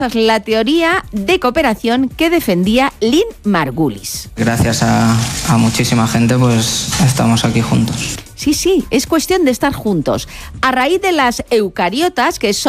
la teoría de cooperación que defendía Lynn Margulis. Gracias a muchísima gente, pues estamos aquí juntos. Sí, es cuestión de estar juntos. A raíz de las eucariotas, que son